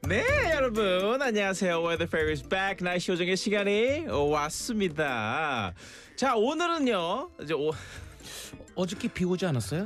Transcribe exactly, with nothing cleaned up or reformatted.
네, 여러분 안녕하세요. Weather Fairy is back. 날씨 요정의 시간이 왔습니다. 자, 오늘은요. 이제 오... 어저께 비 오지 않았어요?